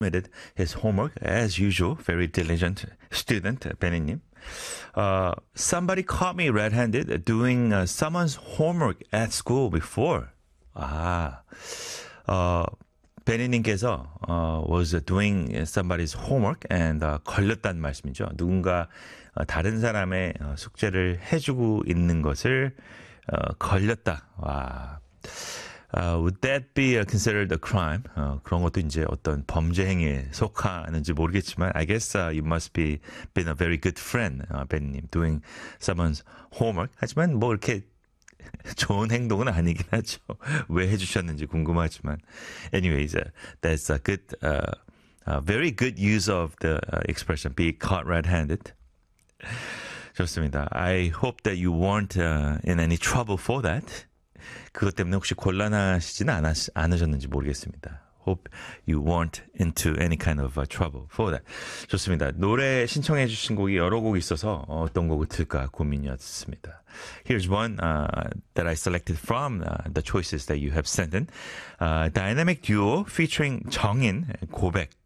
submitted his homework as usual. Very diligent student, 베니님. Somebody caught me red-handed doing someone's homework at school before. 베니님께서 was doing somebody's homework and 걸렸다는 말씀이죠. 누군가 다른 사람의 숙제를 해주고 있는 것을 걸렸다. Would that be considered a crime? 그런 것도 이제 어떤 범죄 행위에 속하는지 모르겠지만 I guess you must be been a very good friend, 베니님, doing someone's homework. 하지만 뭐 이렇게 좋은 행동은 아니긴 하죠. 왜 해주셨는지 궁금하지만. Anyways, that's a good, very good use of the expression be caught red-handed. 좋습니다. I hope that you weren't in any trouble for that. 그것 때문에 혹시 곤란하시지는 않으셨는지 모르겠습니다. Hope you weren't into any kind of trouble for that. 좋습니다. 노래 신청해 주신 곡이 여러 곡 있어서 어떤 곡을 들까 고민이었습니다. Here's one that I selected from the choices that you have sent in. Dynamic duo featuring 정인, 고백.